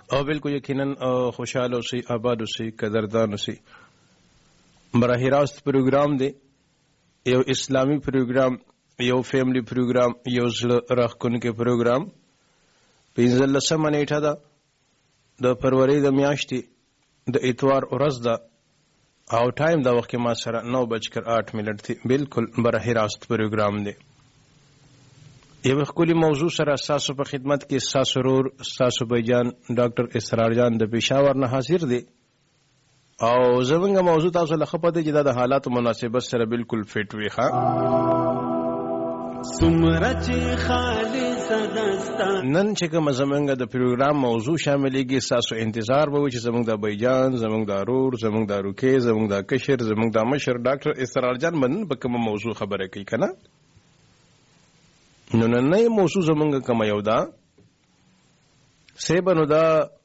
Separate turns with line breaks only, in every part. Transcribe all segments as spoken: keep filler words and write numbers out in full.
او بالکل یقینا خوشحال اوسئ، آباد اوسئ، قدردان اوسئ. براہ راست پروګرام دی، یو اسلامی پروګرام، یو فیملی پروګرام، یو زړه راښکونکی پروګرام. پنځلسمه نیټه ده د فروری د میاشتې د اتوار ورځ ده او ټایم د وخت ما سره نو بجکر آٹھ منٹ دی. بالکل براہ راست پروګرام دی. یو ښکلي موضوع سره ستاسو په خدمت کې ستاسو ورور ستاسو بھیجان ډاکټر اسرار جان د پېښور نه حاضر دی. او زمونږ موضوع تاسو له ښه پته چې دا د حالاتو مناسبت سره بالکل فټ وي. ښه نن چې کومه زمونږ د پروګرام موضوع شاملېږي، ستاسو انتظار به وي چې زمونږ د بھیجان، زمونږ د ورور، زمونږ د روکې، زمونږ د کشر، زمونږ د مشر ډاکټر اسرار جان به نن په کومه موضوع خبره کوي که نه. نو نننۍ موضوع زمونږ کومه یو ده سیبه، نو دا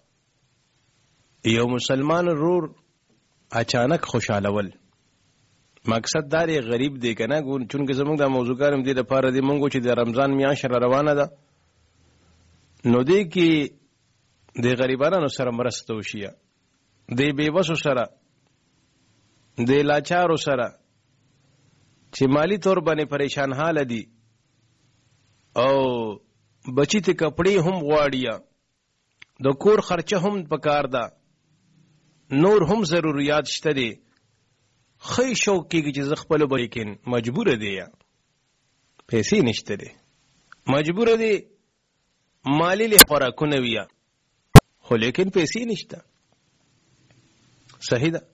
یو مسلمان ورور اچانک خوشحالول. مقصد دا دی غریب دی که نه، چونکې زمونږ دا موضوعګان هم دې دپاره دی مونږ چې د رمضان میاشت را روانه ده، نو دې کې د غریبانو سره مرسته وشي، د بېوسو سره، د لاچارو سره چې مالی طور باندې پریشان حاله دي او بچی ته کپڑے هم غواړي، د کور خرچه هم پکار ده، نور هم ضروريات شته دي. خی شوق کېږي چې زه خپلو به، لیکن مجبوره دی، یا پیسې نشته دی، مجبوره دی مالی له خوراکونه وي، خو لیکن پیسې نشته. صحیح ده.